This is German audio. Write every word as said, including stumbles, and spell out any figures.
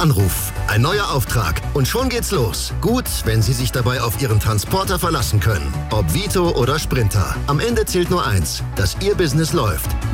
Anruf, ein neuer Auftrag und schon geht's los. Gut, wenn Sie sich dabei auf Ihren Transporter verlassen können. Ob Vito oder Sprinter. Am Ende zählt nur eins, dass Ihr Business läuft.